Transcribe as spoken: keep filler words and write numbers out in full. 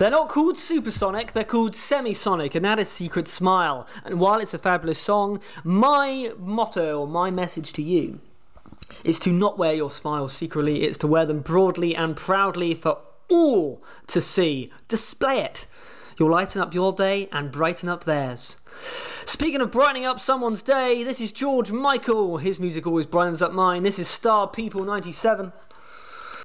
They're not called supersonic, they're called semisonic, and that is Secret Smile. And while it's a fabulous song, my motto or my message to you is to not wear your smiles secretly, it's to wear them broadly and proudly for all to see. Display it. You'll lighten up your day and brighten up theirs. Speaking of brightening up someone's day, this is George Michael. His music always brightens up mine. This is Star People ninety-seven.